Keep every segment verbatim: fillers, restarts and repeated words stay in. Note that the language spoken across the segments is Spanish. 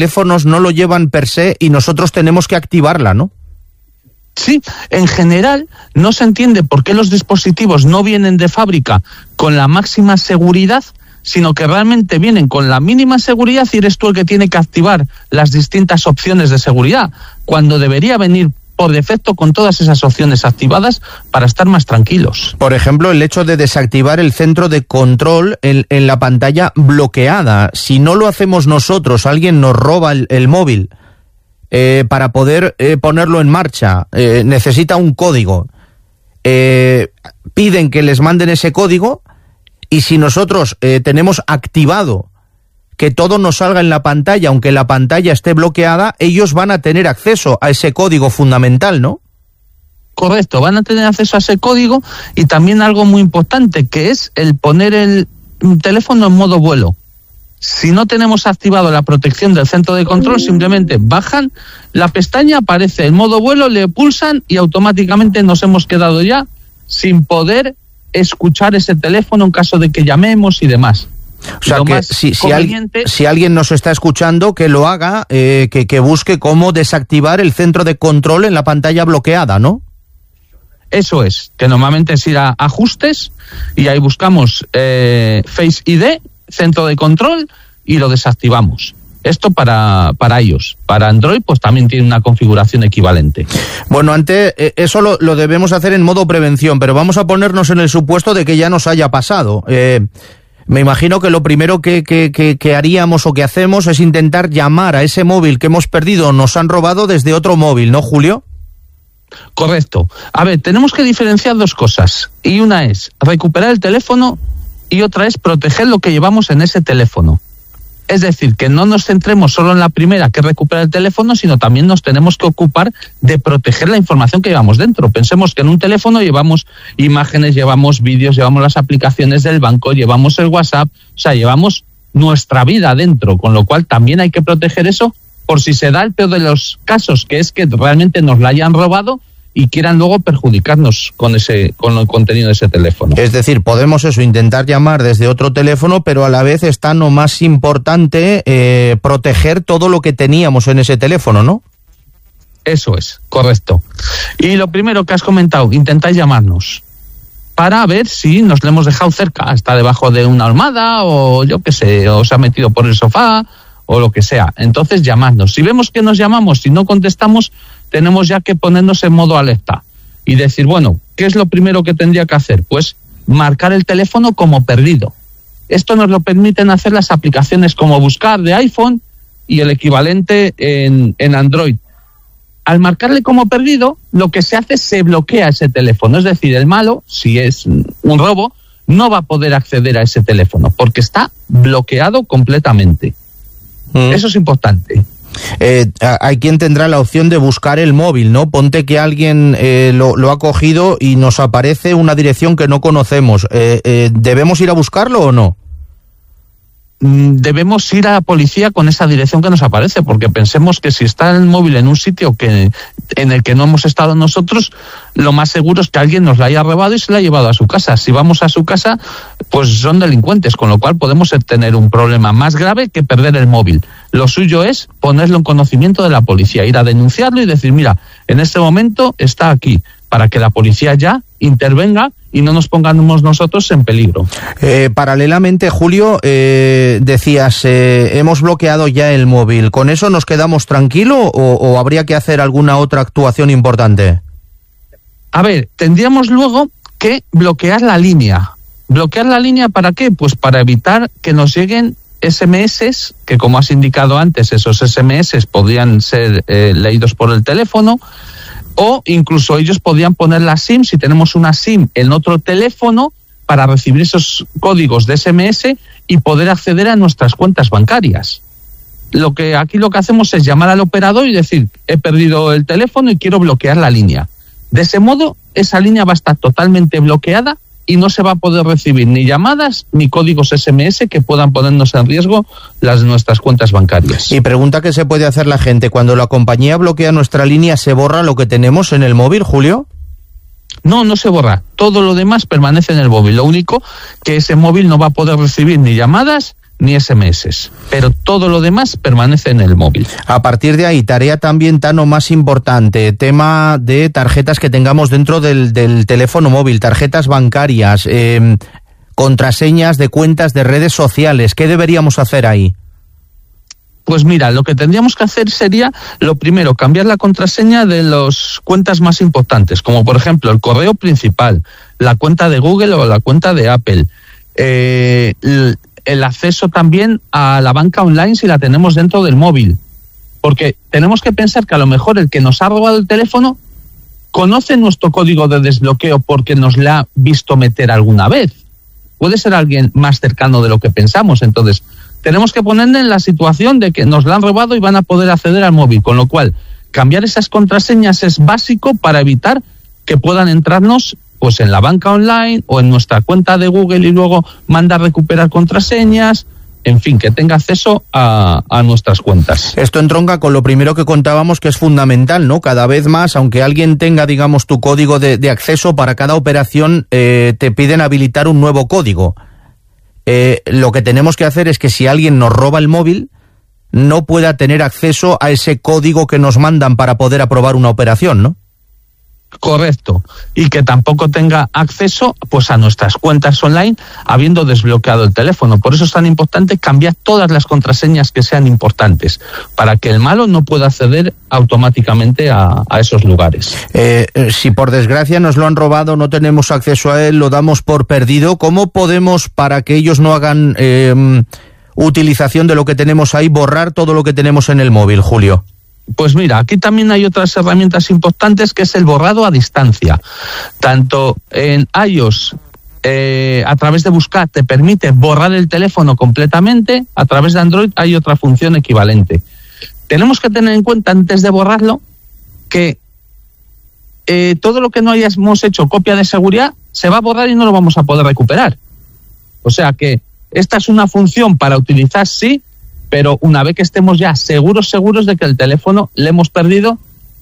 teléfonos no lo llevan per se y nosotros tenemos que activarla, ¿no? Sí, en general no se entiende por qué los dispositivos no vienen de fábrica con la máxima seguridad, sino que realmente vienen con la mínima seguridad y eres tú el que tiene que activar las distintas opciones de seguridad, cuando debería venir por defecto con todas esas opciones activadas para estar más tranquilos. Por ejemplo, el hecho de desactivar el centro de control en, en la pantalla bloqueada. Si no lo hacemos nosotros, alguien nos roba el, el móvil eh, para poder eh, ponerlo en marcha, eh, necesita un código. Eh, piden que les manden ese código y si nosotros eh, tenemos activado que todo nos salga en la pantalla, aunque la pantalla esté bloqueada, ellos van a tener acceso a ese código fundamental, ¿no? Correcto, van a tener acceso a ese código y también algo muy importante, que es el poner el teléfono en modo vuelo. Si no tenemos activado la protección del centro de control, simplemente bajan la pestaña, aparece el modo vuelo, le pulsan y automáticamente nos hemos quedado ya sin poder escuchar ese teléfono en caso de que llamemos y demás. O sea, que si, si, al, si alguien nos está escuchando, que lo haga, eh, que, que busque cómo desactivar el centro de control en la pantalla bloqueada, ¿no? Eso es, que normalmente es ir a ajustes y ahí buscamos eh, Face I D, centro de control, y lo desactivamos. Esto para, para iOS. Para Android, pues también tiene una configuración equivalente. Bueno, antes, eh, eso lo, lo debemos hacer en modo prevención, pero vamos a ponernos en el supuesto de que ya nos haya pasado. Eh... Me imagino que lo primero que, que, que, que haríamos o que hacemos es intentar llamar a ese móvil que hemos perdido o nos han robado desde otro móvil, ¿no, Julio? Correcto. A ver, tenemos que diferenciar dos cosas. Y una es recuperar el teléfono y otra es proteger lo que llevamos en ese teléfono. Es decir, que no nos centremos solo en la primera, que es recuperar el teléfono, sino también nos tenemos que ocupar de proteger la información que llevamos dentro. Pensemos que en un teléfono llevamos imágenes, llevamos vídeos, llevamos las aplicaciones del banco, llevamos el WhatsApp, o sea, llevamos nuestra vida dentro, con lo cual también hay que proteger eso por si se da el peor de los casos, que es que realmente nos la hayan robado y quieran luego perjudicarnos con ese con el contenido de ese teléfono. Es decir, podemos eso, intentar llamar desde otro teléfono, pero a la vez es tan o más importante eh, proteger todo lo que teníamos en ese teléfono, ¿no? Eso es, correcto. Y lo primero que has comentado, intentáis llamarnos para ver si nos lo hemos dejado cerca, está debajo de una almohada o yo qué sé, o se ha metido por el sofá o lo que sea. Entonces llamadnos. Si vemos que nos llamamos y no contestamos, tenemos ya que ponernos en modo alerta y decir, bueno, ¿qué es lo primero que tendría que hacer? Pues marcar el teléfono como perdido. Esto nos lo permiten hacer las aplicaciones como Buscar de iPhone y el equivalente en, en Android. Al marcarle como perdido, lo que se hace es se bloquea ese teléfono. Es decir, el malo, si es un robo, no va a poder acceder a ese teléfono porque está bloqueado completamente. Mm. Eso es importante. Eh, hay quien tendrá la opción de buscar el móvil, ¿no? Ponte que alguien eh, lo, lo ha cogido y nos aparece una dirección que no conocemos. Eh, eh, ¿Debemos ir a buscarlo o no? Debemos ir a la policía con esa dirección que nos aparece, porque pensemos que si está el móvil en un sitio que en el que no hemos estado nosotros, lo más seguro es que alguien nos la haya robado y se la ha llevado a su casa. Si vamos a su casa, pues son delincuentes, con lo cual podemos tener un problema más grave que perder el móvil. Lo suyo es ponerlo en conocimiento de la policía, ir a denunciarlo y decir, mira, en este momento está aquí, para que la policía ya intervenga y no nos pongamos nosotros en peligro. Eh, paralelamente, Julio, eh, decías, eh, hemos bloqueado ya el móvil. ¿Con eso nos quedamos tranquilos o, o habría que hacer alguna otra actuación importante? A ver, tendríamos luego que bloquear la línea. ¿Bloquear la línea para qué? Pues para evitar que nos lleguen ese eme eses, que como has indicado antes, esos ese eme eses podrían ser eh, leídos por el teléfono, o incluso ellos podrían poner la SIM, si tenemos una SIM en otro teléfono, para recibir esos códigos de ese eme ese y poder acceder a nuestras cuentas bancarias. Lo que aquí lo que hacemos es llamar al operador y decir, he perdido el teléfono y quiero bloquear la línea. De ese modo, esa línea va a estar totalmente bloqueada y no se va a poder recibir ni llamadas ni códigos ese eme ese que puedan ponernos en riesgo las nuestras cuentas bancarias. Y pregunta qué se puede hacer la gente cuando la compañía bloquea nuestra línea, ¿se borra lo que tenemos en el móvil, Julio? No, no se borra. Todo lo demás permanece en el móvil. Lo único que ese móvil no va a poder recibir ni llamadas ni ese eme ese, pero todo lo demás permanece en el móvil. A partir de ahí, tarea también, Tano, más importante, tema de tarjetas que tengamos dentro del, del teléfono móvil, tarjetas bancarias, eh, contraseñas de cuentas de redes sociales. ¿Qué deberíamos hacer ahí? Pues mira, lo que tendríamos que hacer sería, lo primero, cambiar la contraseña de las cuentas más importantes, como por ejemplo el correo principal, la cuenta de Google o la cuenta de Apple, eh, el, el acceso también a la banca online si la tenemos dentro del móvil, porque tenemos que pensar que a lo mejor el que nos ha robado el teléfono conoce nuestro código de desbloqueo porque nos la ha visto meter alguna vez. Puede ser alguien más cercano de lo que pensamos, entonces tenemos que ponerle en la situación de que nos la han robado y van a poder acceder al móvil, con lo cual cambiar esas contraseñas es básico para evitar que puedan entrarnos pues en la banca online o en nuestra cuenta de Google y luego mandar recuperar contraseñas, en fin, que tenga acceso a, a nuestras cuentas. Esto entronca con lo primero que contábamos, que es fundamental, ¿no? Cada vez más, aunque alguien tenga, digamos, tu código de, de acceso, para cada operación eh, te piden habilitar un nuevo código. Eh, lo que tenemos que hacer es que si alguien nos roba el móvil, no pueda tener acceso a ese código que nos mandan para poder aprobar una operación, ¿no? Correcto. Y que tampoco tenga acceso pues a nuestras cuentas online habiendo desbloqueado el teléfono. Por eso es tan importante cambiar todas las contraseñas que sean importantes, para que el malo no pueda acceder automáticamente a, a esos lugares. Eh, si por desgracia nos lo han robado, no tenemos acceso a él, lo damos por perdido, ¿cómo podemos, para que ellos no hagan eh, utilización de lo que tenemos ahí, borrar todo lo que tenemos en el móvil, Julio? Pues mira, aquí también hay otras herramientas importantes, que es el borrado a distancia. Tanto en iOS, eh, a través de buscar, te permite borrar el teléfono completamente. A través de Android hay otra función equivalente. Tenemos que tener en cuenta, antes de borrarlo, que eh, todo lo que no hayamos hecho copia de seguridad se va a borrar y no lo vamos a poder recuperar. O sea que esta es una función para utilizar, sí, pero una vez que estemos ya seguros, seguros de que el teléfono le hemos perdido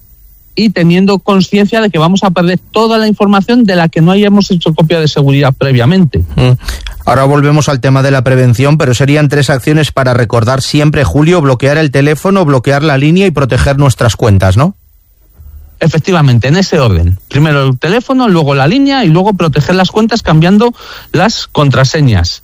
y teniendo conciencia de que vamos a perder toda la información de la que no hayamos hecho copia de seguridad previamente. Mm. Ahora volvemos al tema de la prevención, pero serían tres acciones para recordar siempre, Julio: bloquear el teléfono, bloquear la línea y proteger nuestras cuentas, ¿no? Efectivamente, en ese orden. Primero el teléfono, luego la línea y luego proteger las cuentas cambiando las contraseñas.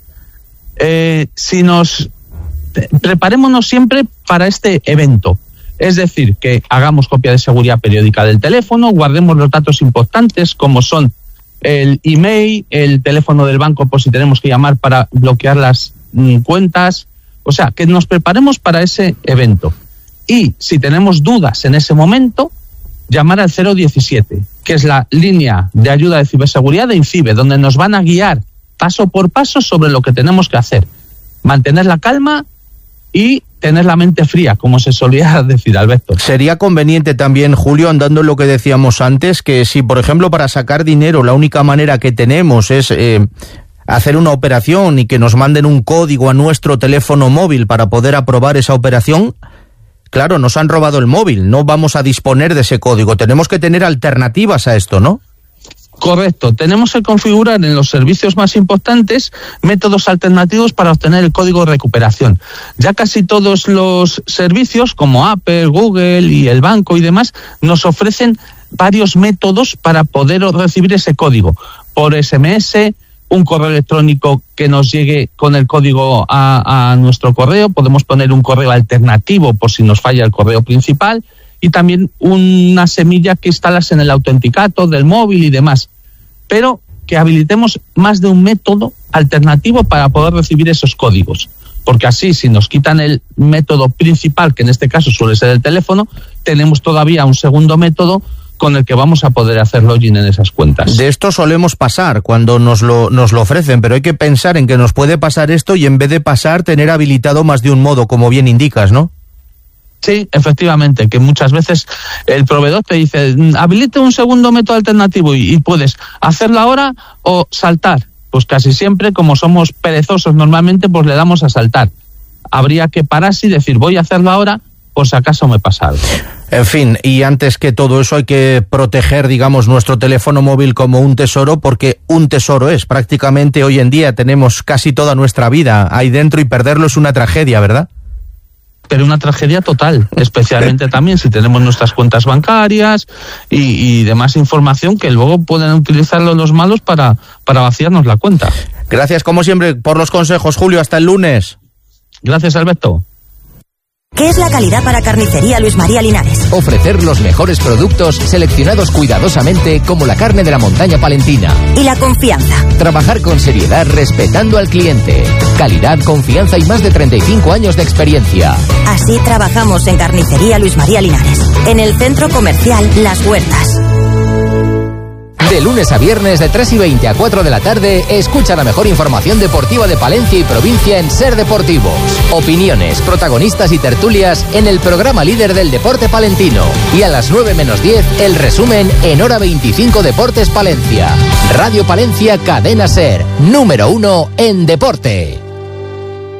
Eh, si nos... Preparémonos siempre para este evento, es decir, que hagamos copia de seguridad periódica del teléfono, guardemos los datos importantes como son el email, el teléfono del banco por si tenemos que llamar para bloquear las mm, cuentas, o sea, que nos preparemos para ese evento. Y si tenemos dudas en ese momento, llamar al cero diecisiete, que es la línea de ayuda de ciberseguridad de INCIBE, donde nos van a guiar paso por paso sobre lo que tenemos que hacer. Mantener la calma y tener la mente fría, como se solía decir, Alberto. Sería conveniente también, Julio, andando en lo que decíamos antes, que si, por ejemplo, para sacar dinero la única manera que tenemos es eh, hacer una operación y que nos manden un código a nuestro teléfono móvil para poder aprobar esa operación, claro, nos han robado el móvil, no vamos a disponer de ese código. Tenemos que tener alternativas a esto, ¿no? Correcto, tenemos que configurar en los servicios más importantes métodos alternativos para obtener el código de recuperación. Ya casi todos los servicios, como Apple, Google y el banco y demás, nos ofrecen varios métodos para poder recibir ese código. Por ese eme ese, un correo electrónico que nos llegue con el código a, a nuestro correo, podemos poner un correo alternativo por si nos falla el correo principal, y también una semilla que instalas en el autenticato del móvil y demás, pero que habilitemos más de un método alternativo para poder recibir esos códigos, porque así, si nos quitan el método principal, que en este caso suele ser el teléfono, tenemos todavía un segundo método con el que vamos a poder hacer login en esas cuentas. De esto solemos pasar cuando nos lo, nos lo ofrecen, pero hay que pensar en que nos puede pasar esto y en vez de pasar, tener habilitado más de un modo, como bien indicas, ¿no? Sí, efectivamente, que muchas veces el proveedor te dice, habilite un segundo método alternativo y, y puedes hacerlo ahora o saltar. Pues casi siempre, como somos perezosos normalmente, pues le damos a saltar. Habría que pararse y decir, voy a hacerlo ahora por si acaso me pasa algo. En fin, y antes que todo eso hay que proteger, digamos, nuestro teléfono móvil como un tesoro, porque un tesoro es. Prácticamente hoy en día tenemos casi toda nuestra vida ahí dentro y perderlo es una tragedia, ¿verdad? Pero una tragedia total, especialmente también si tenemos nuestras cuentas bancarias y, y demás información que luego pueden utilizarlo los malos para, para vaciarnos la cuenta. Gracias, como siempre, por los consejos, Julio. Hasta el lunes. Gracias, Alberto. ¿Qué es la calidad para Carnicería Luis María Linares? Ofrecer los mejores productos seleccionados cuidadosamente como la carne de la montaña palentina. ¿Y la confianza? Trabajar con seriedad respetando al cliente. Calidad, confianza y más de treinta y cinco años de experiencia. Así trabajamos en Carnicería Luis María Linares, en el Centro Comercial Las Huertas. De lunes a viernes de tres y veinte a cuatro de la tarde, escucha la mejor información deportiva de Palencia y provincia en Ser Deportivos. Opiniones, protagonistas y tertulias en el programa líder del deporte palentino. Y a las nueve menos diez, el resumen en Hora veinticinco Deportes Palencia. Radio Palencia Cadena Ser, número uno en deporte.